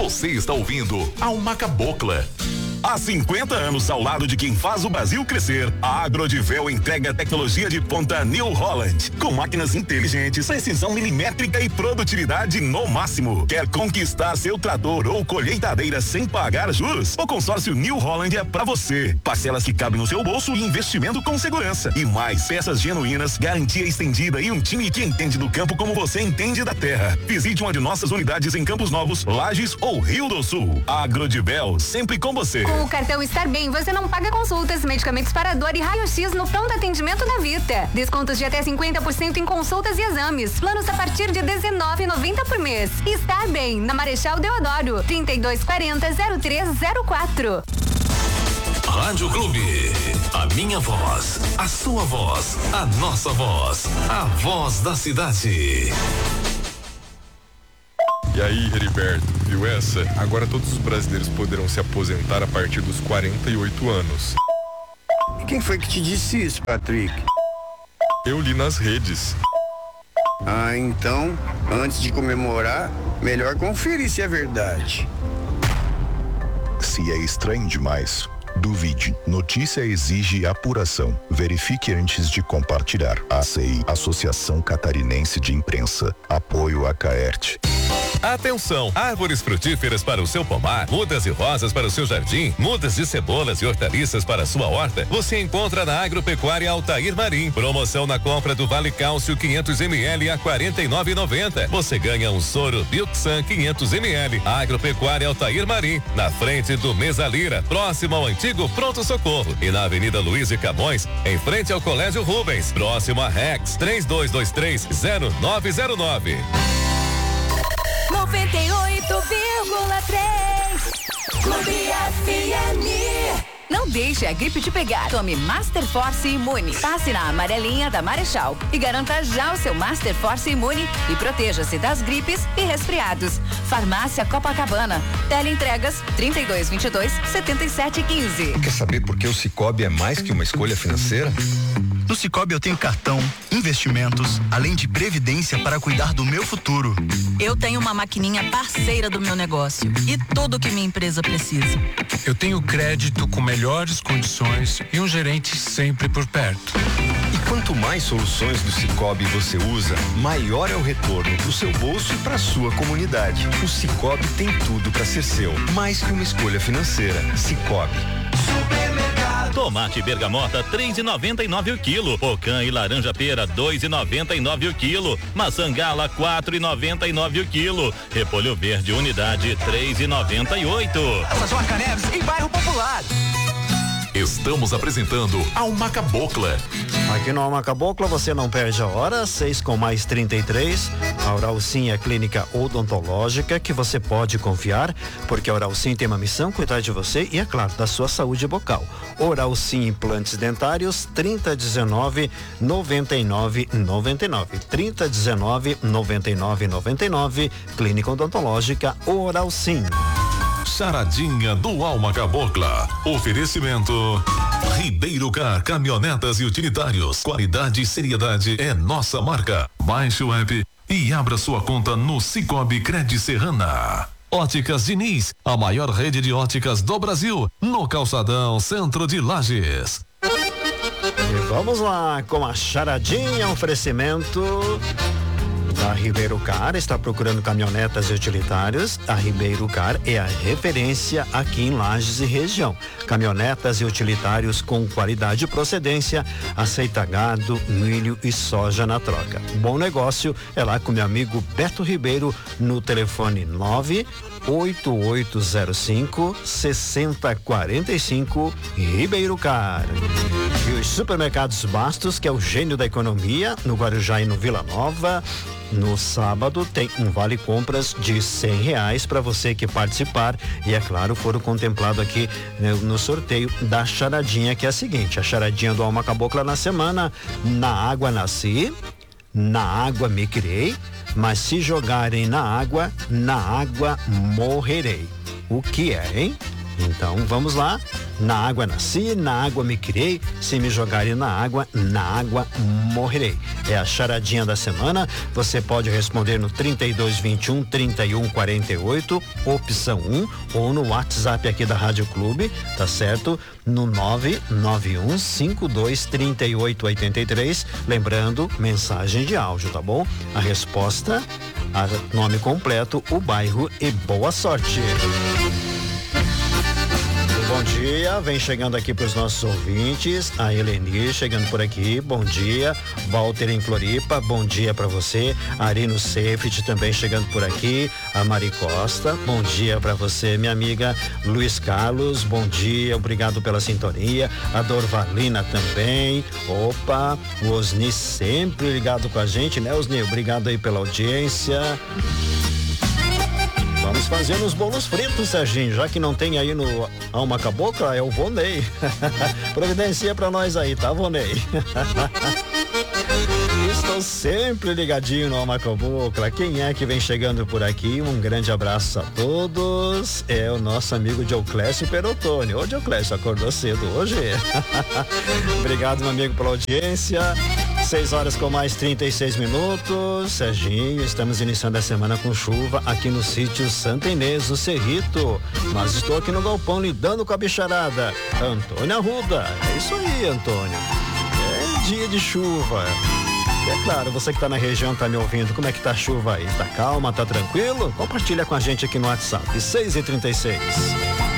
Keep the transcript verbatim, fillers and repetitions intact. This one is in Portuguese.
Você está ouvindo Alma Cabocla. Há cinquenta anos ao lado de quem faz o Brasil crescer, a Agrodivel entrega tecnologia de ponta New Holland, com máquinas inteligentes, precisão milimétrica e produtividade no máximo. Quer conquistar seu trator ou colheitadeira sem pagar juros? O consórcio New Holland é pra você. Parcelas que cabem no seu bolso e investimento com segurança. E mais, peças genuínas, garantia estendida e um time que entende do campo como você entende da terra. Visite uma de nossas unidades em Campos Novos, Lages ou Rio do Sul. Agrodivel, sempre com você. Com o cartão Estar Bem, você não paga consultas, medicamentos para dor e raio-x no pronto atendimento da Vita. Descontos de até cinquenta por cento em consultas e exames. Planos a partir de dezenove reais e noventa centavos por mês. Estar Bem, na Marechal Deodoro, trinta e dois quarenta, zero três zero quatro. Rádio Clube. A minha voz, a sua voz, a nossa voz. A voz da cidade. E aí, Heriberto, viu essa? Agora todos os brasileiros poderão se aposentar a partir dos quarenta e oito anos. E quem foi que te disse isso, Patrick? Eu li nas redes. Ah, então, antes de comemorar, melhor conferir se é verdade. Se é estranho demais, duvide. Notícia exige apuração. Verifique antes de compartilhar. A C I, Associação Catarinense de Imprensa. Apoio a Caerte. Atenção! Árvores frutíferas para o seu pomar, mudas e rosas para o seu jardim, mudas de cebolas e hortaliças para a sua horta, você encontra na Agropecuária Altair Marim. Promoção na compra do Vale Cálcio quinhentos mililitros a quarenta e nove reais e noventa centavos. Você ganha um soro Bioxan quinhentos mililitros. Agropecuária Altair Marim, na frente do Mesa Lira, próximo ao antigo Pronto Socorro, e na Avenida Luiz de Camões, em frente ao Colégio Rubens, próximo a Rex, três dois dois três, zero nove zero nove. noventa e oito vírgula três Clube F M. Não deixe a gripe te pegar. Tome Master Force Imune. Passe na amarelinha da Marechal e garanta já o seu Master Force Imune e proteja-se das gripes e resfriados. Farmácia Copacabana. Teleentregas trinta e dois, vinte e dois, setenta e sete, quinze. Quer saber por que o Sicoob é mais que uma escolha financeira? No Sicoob eu tenho cartão, investimentos, além de previdência para cuidar do meu futuro. Eu tenho uma maquininha parceira do meu negócio e tudo que minha empresa precisa. Eu tenho crédito com melhores condições e um gerente sempre por perto. E quanto mais soluções do Sicoob você usa, maior é o retorno para o seu bolso e para a sua comunidade. O Sicoob tem tudo para ser seu, mais que uma escolha financeira. Sicoob. Tomate bergamota três reais e noventa e nove o quilo. Pocã e laranja pera dois reais e noventa e nove o quilo. Maçã gala quatro reais e noventa e nove o quilo. Repolho verde unidade três reais e noventa e oito. Essa Joaca Neves em Bairro Popular. Estamos apresentando Alma Cabocla. Aqui no Alma Cabocla você não perde a hora, seis com mais trinta e três. A Oral Sim é a clínica odontológica que você pode confiar, porque a Oral Sim tem uma missão, cuidar de você e, é claro, da sua saúde bucal. Oral Sim Implantes Dentários, trinta, dezenove, noventa e nove, noventa e nove. trinta, dezenove, noventa e nove, noventa e nove. Clínica Odontológica Oral Sim. Charadinha do Alma Cabocla. Oferecimento Ribeiro Car, caminhonetas e utilitários. Qualidade e seriedade é nossa marca. Baixe o app e abra sua conta no Sicoob Cred Serrana. Óticas Diniz, a maior rede de óticas do Brasil, no Calçadão, centro de Lages. E vamos lá com a charadinha, oferecimento da Ribeiro Car. Está procurando caminhonetas e utilitários? A Ribeiro Car é a referência aqui em Lages e região. Caminhonetas e utilitários com qualidade e procedência, aceita gado, milho e soja na troca. Bom negócio é lá com meu amigo Beto Ribeiro no telefone nove oito oito zero cinco, seis zero quatro cinco, Ribeiro Car. E os supermercados Bastos, que é o gênio da economia, no Guarujá e no Vila Nova. No sábado tem um vale compras de cem reais para você que participar e, é claro, foram contemplado aqui, né, no sorteio da charadinha, que é a seguinte: a charadinha do Alma Cabocla na semana. Na água nasci, na água me criei, mas se jogarem na água, na água morrerei. O que é, hein? Então vamos lá. Na água nasci, na água me criei. Se me jogarem na água, na água morrerei. É a charadinha da semana. Você pode responder no trinta e dois, vinte e um, trinta e um, quarenta e oito, opção um, ou no WhatsApp aqui da Rádio Clube, tá certo? No nove nove um, cinco dois, três oito oito três. Lembrando, mensagem de áudio, tá bom? A resposta, a nome completo, o bairro e boa sorte. Bom dia, vem chegando aqui para os nossos ouvintes, a Eleni chegando por aqui, bom dia, Walter em Floripa, bom dia para você, Arino Safety também chegando por aqui, a Mari Costa, bom dia para você, minha amiga Luiz Carlos, bom dia, obrigado pela sintonia, a Dorvalina também, opa, o Osni sempre ligado com a gente, né, Osni? Obrigado aí pela audiência. Vamos fazer os bolos fritos, Serginho, já que não tem aí no Alma Cabocla, é o Vonei. Providencia pra nós aí, tá, Vonei? Estou sempre ligadinho no Alma Cabocla. Quem é que vem chegando por aqui? Um grande abraço a todos. É o nosso amigo Dioclésio Perotone. Ô, Dioclésio, acordou cedo hoje? Obrigado, meu amigo, pela audiência. seis horas com mais trinta e seis minutos. Serginho, estamos iniciando a semana com chuva aqui no sítio Santa Inês, do Cerrito. Mas estou aqui no galpão lidando com a bicharada. Antônio Arruda. É isso aí, Antônio. É dia de chuva. E é claro, você que está na região está me ouvindo, como é que tá a chuva aí? Tá calma, tá tranquilo? Compartilha com a gente aqui no WhatsApp, seis e trinta e seis.